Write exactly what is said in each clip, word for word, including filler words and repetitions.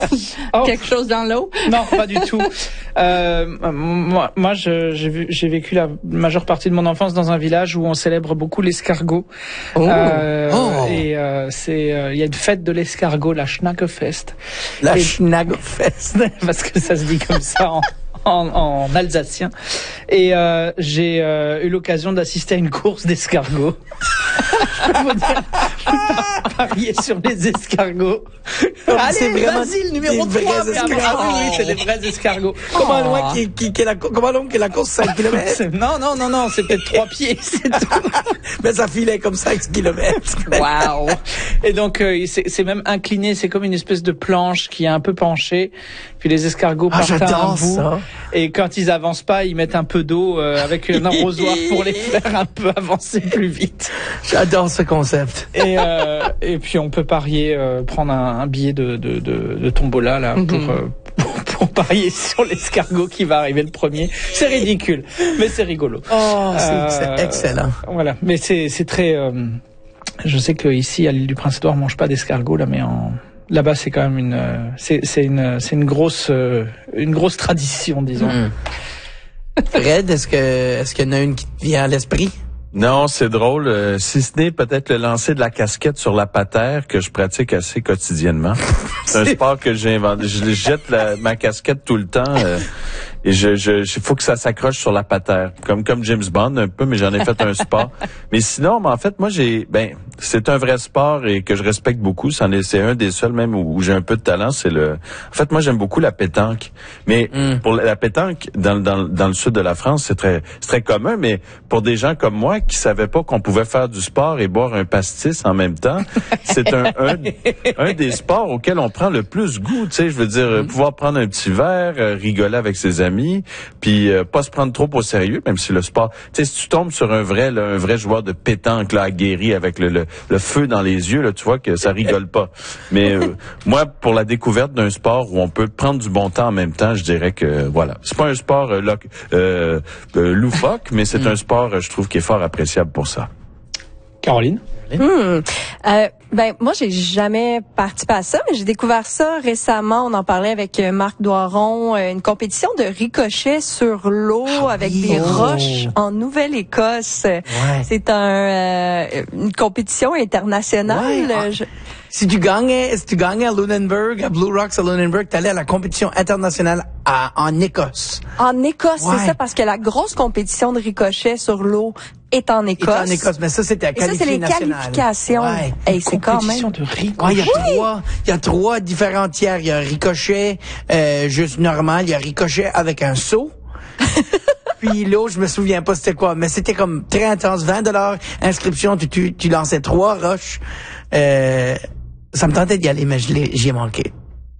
Oh. Quelque chose dans l'eau? Non, pas du tout. Euh, moi, moi je, j'ai, vu, j'ai vécu la majeure partie de mon enfance dans un village où on célèbre beaucoup l'escargot. Oh. Euh, Oh. Et euh, c'est, il euh, y a une fête de l'escargot, la Schnackefest. La Et- Schnackefest. Parce que ça se dit comme ça en, en, en alsacien. Et euh, j'ai euh, eu l'occasion d'assister à une course d'escargots. Je peux vous dire, parier sur les escargots. Allez, c'est vraiment vas-y, le numéro des trois. vrais Ah oui, escargots. oui, c'est des vrais escargots. Comment Oh. loin qui, qui, qui est la, comment long que la course cinq kilomètres? C'est- Non, non, non, non, c'est peut-être trois pieds, c'est tout. Mais ça filait comme cinq kilomètres. Wow. Et donc, euh, c'est, c'est même incliné, c'est comme une espèce de planche qui est un peu penchée. Puis les escargots Ah, partent à un j'adore bout. ça. Et quand ils avancent pas, ils mettent un peu d'eau euh, avec un arrosoir pour les faire un peu avancer plus vite. J'adore ce concept. Et, euh, et puis on peut parier, euh, prendre un, un billet de, de, de, de tombola là pour, Mhm. euh, pour, pour parier sur l'escargot qui va arriver le premier. C'est ridicule, mais c'est rigolo. Oh, c'est, Euh, c'est excellent. Voilà, mais c'est c'est très. Euh, je sais que ici à l'île du Prince-Édouard, on mange pas d'escargot là, mais en là-bas c'est quand même une euh, c'est c'est une c'est une grosse euh, une grosse tradition, disons. Mm. Fred, est-ce que est-ce qu'il y en a une qui te vient à l'esprit? Non, c'est drôle. euh, si ce n'est peut-être le lancer de la casquette sur la patère que je pratique assez quotidiennement. C'est un sport que j'ai inventé. Je jette la, ma casquette tout le temps euh, et je, je, je, faut que ça s'accroche sur la patère, comme comme James Bond un peu, mais j'en ai fait un sport. Mais sinon, mais en fait, moi j'ai, ben, c'est un vrai sport et que je respecte beaucoup. C'en est, c'est un des seuls même où, où j'ai un peu de talent. C'est le. En fait, moi j'aime beaucoup la pétanque. Mais Mm. pour la, la pétanque dans, dans dans le sud de la France, c'est très c'est très commun. Mais pour des gens comme moi qui savaient pas qu'on pouvait faire du sport et boire un pastis en même temps, c'est un, un un des sports auxquels on prend le plus goût. Tu sais, je veux dire, euh, pouvoir prendre un petit verre, euh, rigoler avec ses amis, puis euh, pas se prendre trop au sérieux, même si le sport. Tu sais, si tu tombes sur un vrai là, un vrai joueur de pétanque là, aguerri avec le, le le feu dans les yeux, là, tu vois que ça rigole pas. Mais euh, moi, pour la découverte d'un sport où on peut prendre du bon temps en même temps, je dirais que voilà, c'est pas un sport euh, loc- euh, euh, loufoque, mais c'est un sport, euh, je trouve, qui est fort appréciable pour ça. Caroline. Hmm. Euh, ben moi j'ai jamais participé à ça, mais j'ai découvert ça récemment. On en parlait avec euh, Marc Doiron, euh, une compétition de ricochet sur l'eau Ah avec oui. des Oh. roches en Nouvelle-Écosse. Ouais. C'est un euh, une compétition internationale. Ouais. Ah. Je- Si tu gagnais, si tu gagnais à Lunenburg, à Blue Rocks à Lunenburg, t'allais à la compétition internationale à, en Écosse. En Écosse, Ouais. c'est ça, parce que la grosse compétition de ricochet sur l'eau est en Et Écosse. en Écosse, mais ça c'était à Et ça, c'est qualifié les national. qualifications. Ouais. Hey, c'est quand Compétition même... de ricochet. Ouais, il y a trois, il y a trois différents tiers. Il y a un ricochet euh, juste normal, il y a un ricochet avec un seau. Puis l'autre, je me souviens pas c'était quoi, mais c'était comme très intense, vingt dollars inscription, tu, tu, tu lançais trois roches. Euh, ça me tentait d'y aller, mais je l'ai, j'y ai manqué.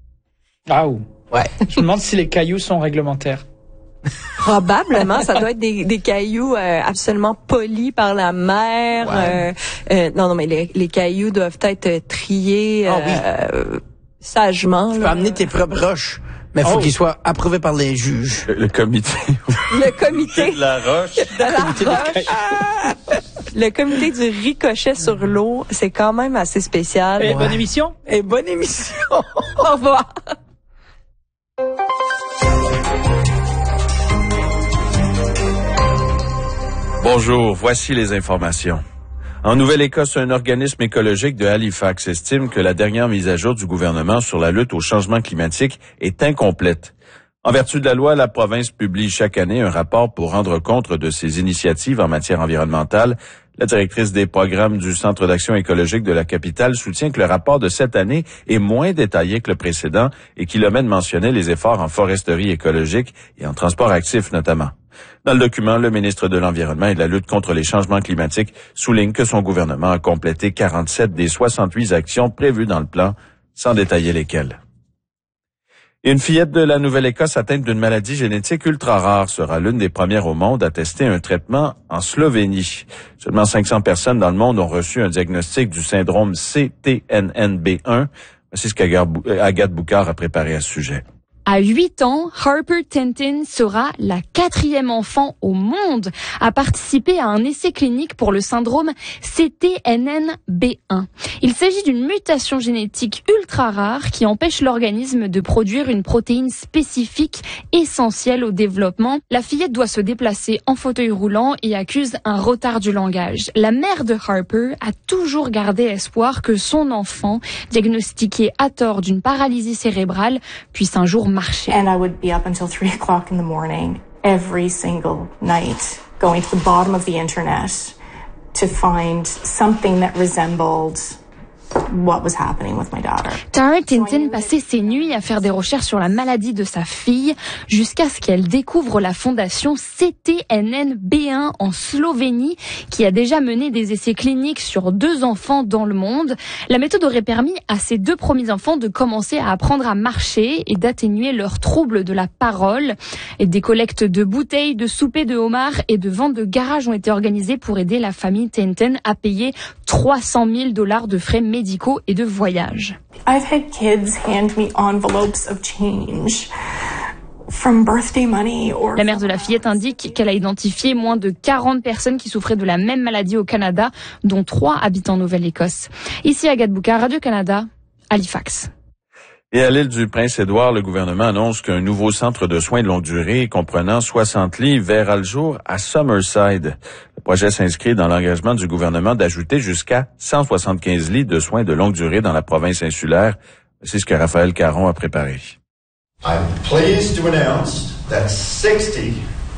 Ah ou. Ouais. Je me demande si les cailloux sont réglementaires. Probablement, ça doit être des, des cailloux euh, absolument polis par la mer. Ouais. Euh, euh, non, non, mais les, les cailloux doivent être euh, triés Ah oui. euh, sagement. Tu peux là. amener tes propres roches, mais il faut Oh. qu'ils soient approuvés par les juges. Le, le comité Le comité de la roche. de la roche, le comité du ricochet sur l'eau, c'est quand même assez spécial. Eh, bonne émission. Et bonne émission! Au revoir. Bonjour, voici les informations. En Nouvelle-Écosse, un organisme écologique de Halifax estime que la dernière mise à jour du gouvernement sur la lutte au changement climatique est incomplète. En vertu de la loi, la province publie chaque année un rapport pour rendre compte de ses initiatives en matière environnementale. La directrice des programmes du Centre d'action écologique de la capitale soutient que le rapport de cette année est moins détaillé que le précédent et qu'il omet de mentionner les efforts en foresterie écologique et en transport actif notamment. Dans le document, le ministre de l'Environnement et de la lutte contre les changements climatiques souligne que son gouvernement a complété quarante-sept des soixante-huit actions prévues dans le plan, sans détailler lesquelles. Une fillette de la Nouvelle-Écosse atteinte d'une maladie génétique ultra rare sera l'une des premières au monde à tester un traitement en Slovénie. Seulement cinq cents personnes dans le monde ont reçu un diagnostic du syndrome C T N N B un. Voici ce qu'Agathe Boucard a préparé à ce sujet. À huit ans, Harper Tintin sera la quatrième enfant au monde à participer à un essai clinique pour le syndrome C T N N B un. Il s'agit d'une mutation génétique ultra rare qui empêche l'organisme de produire une protéine spécifique essentielle au développement. La fillette doit se déplacer en fauteuil roulant et accuse un retard du langage. La mère de Harper a toujours gardé espoir que son enfant, diagnostiqué à tort d'une paralysie cérébrale, puisse un jour marcher. And I would be up until three o'clock in the morning every single night, going to the bottom of the internet to find something that resembled what was happening with my daughter. Tara Tintin passait ses nuits à faire des recherches sur la maladie de sa fille jusqu'à ce qu'elle découvre la fondation C T N N B un en Slovénie qui a déjà mené des essais cliniques sur deux enfants dans le monde. La méthode aurait permis à ces deux premiers enfants de commencer à apprendre à marcher et d'atténuer leurs troubles de la parole. Et des collectes de bouteilles, de soupers de homards et de ventes de garage ont été organisées pour aider la famille Tintin à payer trois cent mille dollars de frais médicaux et de voyage. I've had kids hand me envelopes of change from birthday money or... La mère de la fillette indique qu'elle a identifié moins de quarante personnes qui souffraient de la même maladie au Canada, dont trois habitent en Nouvelle-Écosse. Ici Agathe Boucard, Radio-Canada, Halifax. Et à l'île du Prince-Édouard, le gouvernement annonce qu'un nouveau centre de soins de longue durée comprenant soixante lits verra le jour à Summerside. Le projet s'inscrit dans l'engagement du gouvernement d'ajouter jusqu'à cent soixante-quinze lits de soins de longue durée dans la province insulaire. C'est ce que Raphaël Caron a préparé. I'm pleased to announce that sixty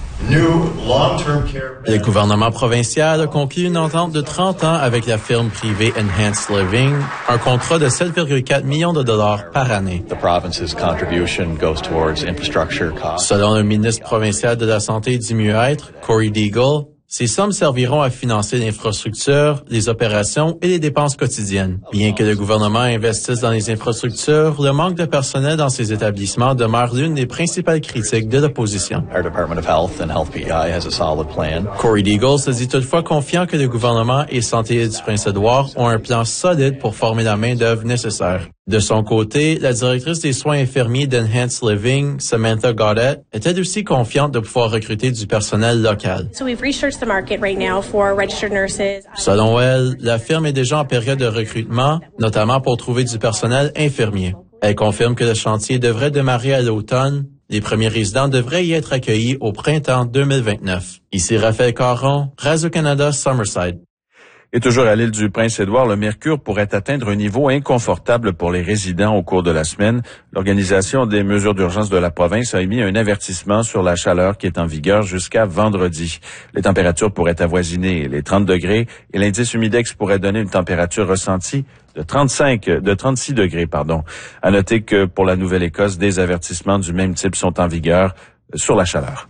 new long-term care... Le gouvernement provincial a conclu une entente de trente ans avec la firme privée Enhanced Living, un contrat de sept virgule quatre millions de dollars par année. The province's contribution goes towards infrastructure costs. Selon le ministre provincial de la Santé et du Mieux-être, Corey Deagle, ces sommes serviront à financer l'infrastructure, les opérations et les dépenses quotidiennes. Bien que le gouvernement investisse dans les infrastructures, le manque de personnel dans ces établissements demeure l'une des principales critiques de l'opposition. Our Department of Health and Health P E I has a solid plan. Corey Deagle se dit toutefois confiant que le gouvernement et Santé du Prince-Édouard ont un plan solide pour former la main-d'œuvre nécessaire. De son côté, la directrice des soins infirmiers d'Enhanced Living, Samantha Gaudette, est elle aussi confiante de pouvoir recruter du personnel local. So we've researched the market right now for registered nurses. Selon elle, la firme est déjà en période de recrutement, notamment pour trouver du personnel infirmier. Elle confirme que le chantier devrait démarrer à l'automne. Les premiers résidents devraient y être accueillis au printemps deux mille vingt-neuf. Ici Raphaël Caron, Radio-Canada, Summerside. Et toujours à l'île du Prince-Édouard, le mercure pourrait atteindre un niveau inconfortable pour les résidents au cours de la semaine. L'Organisation des mesures d'urgence de la province a émis un avertissement sur la chaleur qui est en vigueur jusqu'à vendredi. Les températures pourraient avoisiner les trente degrés et l'indice humidex pourrait donner une température ressentie de trente-cinq, de trente-six degrés, pardon. À noter que pour la Nouvelle-Écosse, des avertissements du même type sont en vigueur sur la chaleur.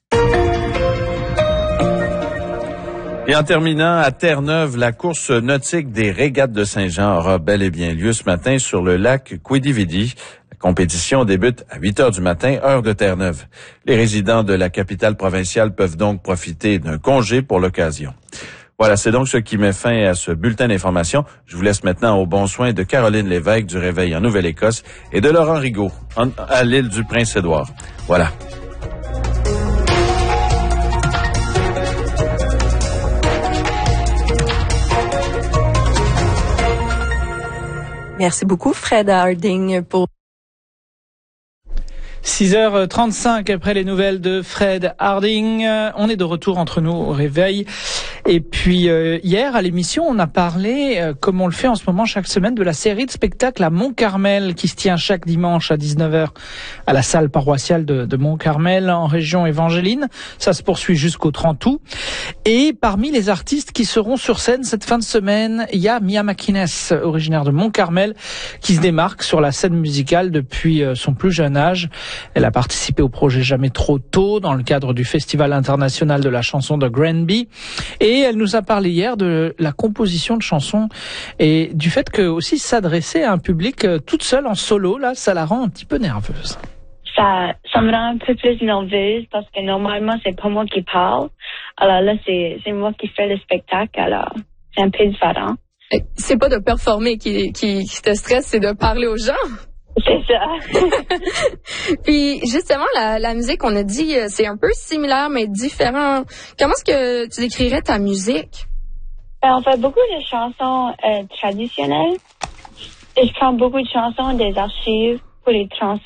Et en terminant, à Terre-Neuve, la course nautique des régates de Saint-Jean aura bel et bien lieu ce matin sur le lac Quidi-Vidi. La compétition débute à huit heures du matin, heure de Terre-Neuve. Les résidents de la capitale provinciale peuvent donc profiter d'un congé pour l'occasion. Voilà, c'est donc ce qui met fin à ce bulletin d'information. Je vous laisse maintenant au bon soin de Caroline Lévesque du Réveil en Nouvelle-Écosse et de Laurent Rigaud en, à l'île du Prince-Édouard. Voilà. Merci beaucoup, Fred Harding, pour... six heures trente-cinq après les nouvelles de Fred Harding. On est de retour entre nous au réveil. Et puis euh, hier à l'émission, on a parlé, euh, comme on le fait en ce moment chaque semaine, de la série de spectacles à Mont-Carmel qui se tient chaque dimanche à dix-neuf heures à la salle paroissiale de, de Mont-Carmel en région évangéline. Ça se poursuit jusqu'au trente août. Et parmi les artistes qui seront sur scène cette fin de semaine, il y a Mia Makines, originaire de Mont-Carmel, qui se démarque sur la scène musicale depuis son plus jeune âge. Elle a participé au projet Jamais trop tôt dans le cadre du Festival international de la chanson de Granby. Et elle nous a parlé hier de la composition de chansons et du fait que aussi s'adresser à un public toute seule en solo, là, ça la rend un petit peu nerveuse. Ça, ça me rend un peu plus nerveuse parce que normalement, c'est pas moi qui parle. Alors là, c'est, c'est moi qui fais le spectacle. Alors, c'est un peu différent. C'est pas de performer qui, qui, qui te stresse, c'est de parler aux gens. C'est ça. Puis justement, la, la musique, on a dit, c'est un peu similaire mais différent. Comment est-ce que tu décrirais ta musique? Ben, on fait beaucoup de chansons euh, traditionnelles. Et je prends beaucoup de chansons des archives pour les transformer